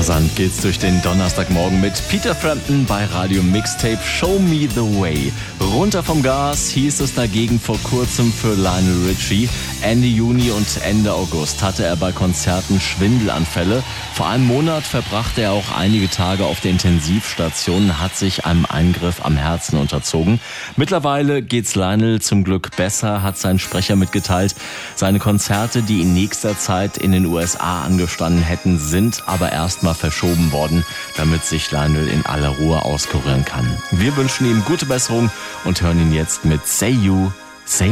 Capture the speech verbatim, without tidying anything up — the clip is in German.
Rasant geht's durch den Donnerstagmorgen mit Peter Frampton bei Radio Mixtape Show Me The Way. Runter vom Gas hieß es dagegen vor kurzem für Lionel Richie. Ende Juni und Ende August hatte er bei Konzerten Schwindelanfälle. Vor einem Monat verbrachte er auch einige Tage auf der Intensivstation, hat sich einem Eingriff am Herzen unterzogen. Mittlerweile geht's Lionel zum Glück besser, hat sein Sprecher mitgeteilt. Seine Konzerte, die in nächster Zeit in den U S A angestanden hätten, sind aber erstmal verschoben worden, damit sich Lionel in aller Ruhe auskurieren kann. Wir wünschen ihm gute Besserung und hören ihn jetzt mit Say You